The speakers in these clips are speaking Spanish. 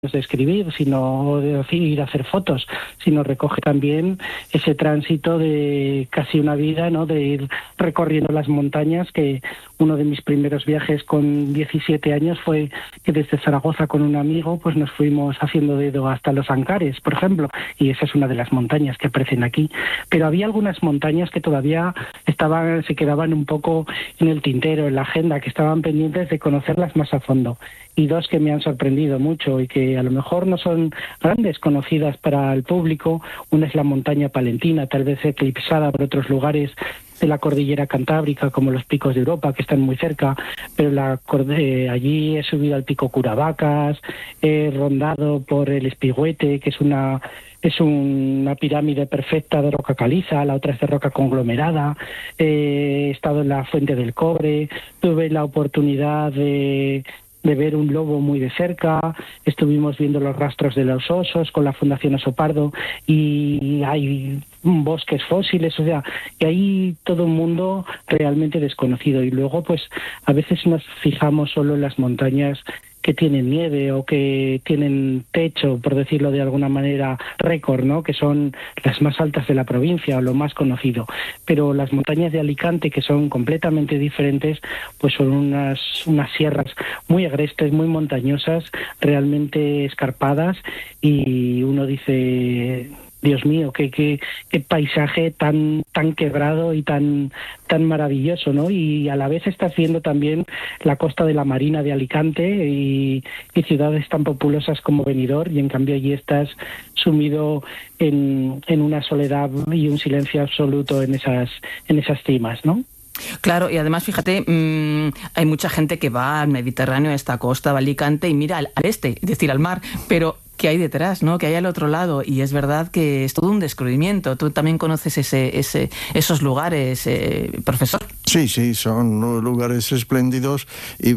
de escribir, sino de ir a hacer fotos, sino recoge también ese tránsito de casi una vida, ¿no? De ir recorriendo las montañas, que uno de mis primeros viajes con 17 años fue que desde Zaragoza con un amigo pues nos fuimos haciendo dedo hasta Los Ancares, por ejemplo, y esa es una de las montañas que aparecen aquí. Pero había algunas montañas que todavía se quedaban un poco en el tintero, en la agenda, que estaban pendientes de conocerlas más a fondo. Y dos que me han sorprendido mucho y que a lo mejor no son grandes conocidas para el público. Una es la montaña palentina, tal vez eclipsada por otros lugares de la cordillera cantábrica, como los picos de Europa, que están muy cerca, pero allí he subido al pico Curavacas, he rondado por el Espigüete, que es una pirámide perfecta de roca caliza, la otra es de roca conglomerada, he estado en la Fuente del Cobre, tuve la oportunidad de ver un lobo muy de cerca, estuvimos viendo los rastros de los osos con la Fundación Oso Pardo y hay bosques fósiles, o sea, que hay todo un mundo realmente desconocido. Y luego, pues, a veces nos fijamos solo en las montañas que tienen nieve o que tienen techo, por decirlo de alguna manera, récord, ¿no? Que son las más altas de la provincia o lo más conocido. Pero las montañas de Alicante, que son completamente diferentes, pues son unas sierras muy agrestes, muy montañosas, realmente escarpadas, y uno dice: Dios mío, qué paisaje tan quebrado y tan maravilloso, ¿no? Y a la vez estás viendo también la costa de la Marina de Alicante y ciudades tan populosas como Benidorm, y en cambio allí estás sumido en una soledad y un silencio absoluto en esas cimas, ¿no? Claro, y además, fíjate, hay mucha gente que va al Mediterráneo, a esta costa, va a Alicante y mira al este, es decir, al mar, pero ¿qué hay detrás, no? ¿Qué hay al otro lado? Y es verdad que es todo un descubrimiento. Tú también conoces esos lugares, profesor. Sí, son lugares espléndidos y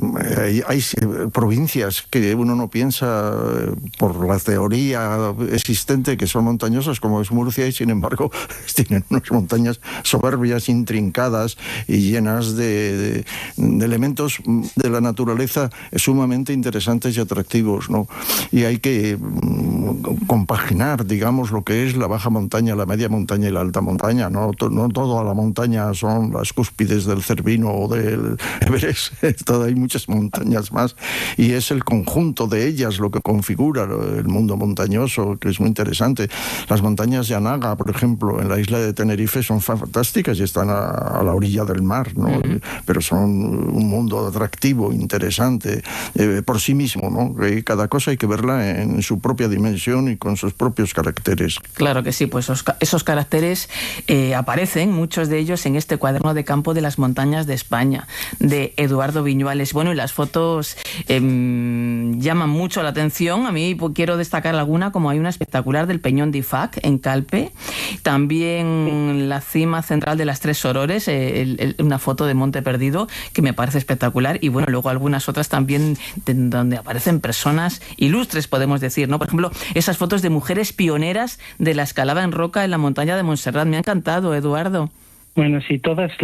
hay provincias que uno no piensa por la teoría existente que son montañosas, como es Murcia, y sin embargo tienen unas montañas soberbias, intrincadas y llenas de elementos de la naturaleza sumamente interesantes y atractivos, ¿no? Y hay que compaginar, digamos, lo que es la baja montaña, la media montaña y la alta montaña. No toda la montaña son las cúspides del Cervino o del Everest. Hay muchas montañas más y es el conjunto de ellas lo que configura el mundo montañoso, que es muy interesante. Las montañas de Anaga, por ejemplo, en la isla de Tenerife, son fantásticas y están a la orilla del mar, ¿no? Uh-huh. Pero son un mundo atractivo, interesante por sí mismo, ¿no? Cada cosa hay que verla en su propia dimensión y con sus propios caracteres. Claro que sí, pues esos caracteres aparecen, muchos de ellos, en este cuaderno de campo de las montañas de España, de Eduardo Viñuales. Bueno, y las fotos llaman mucho la atención. A mí quiero destacar alguna, como hay una espectacular del Peñón de Ifac, en Calpe, también la cima central de las Tres Sorores, una foto de Monte Perdido, que me parece espectacular, y bueno, luego algunas otras también donde aparecen personas ilustres, podemos decir, ¿no? Por ejemplo, esas fotos de mujeres pioneras de la escalada en roca en la montaña de Montserrat. Me ha encantado, Eduardo. Bueno, sí,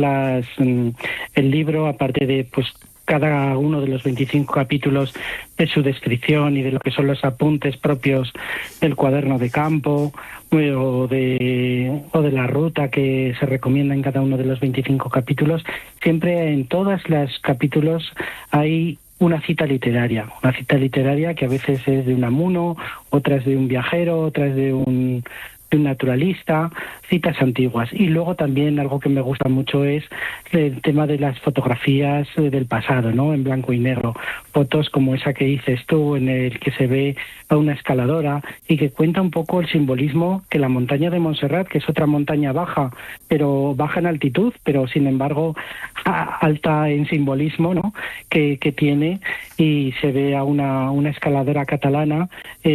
el libro, aparte de pues cada uno de los 25 capítulos de su descripción y de lo que son los apuntes propios del cuaderno de campo o de la ruta que se recomienda en cada uno de los 25 capítulos, siempre en todos los capítulos hay una cita literaria que a veces es de un amuno, otras de un viajero, otras de un naturalista, citas antiguas. Y luego también algo que me gusta mucho es el tema de las fotografías del pasado, ¿no? En blanco y negro. Fotos como esa que dices tú, en el que se ve a una escaladora y que cuenta un poco el simbolismo que la montaña de Montserrat, que es otra montaña baja, pero baja en altitud, pero sin embargo alta en simbolismo, ¿no? Que tiene, y se ve a una escaladora catalana.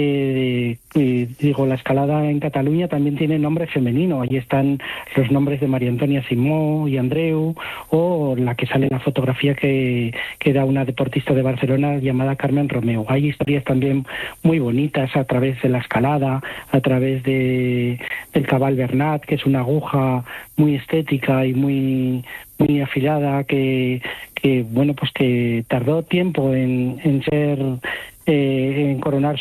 La escalada en Cataluña también tiene nombre femenino. Allí están los nombres de María Antonia Simó y Andreu, o la que sale en la fotografía que era una deportista de Barcelona llamada Carmen Romeu. Hay historias también muy bonitas a través de la escalada, a través del Cabal Bernat, que es una aguja muy estética y muy afilada, que tardó tiempo en ser en coronar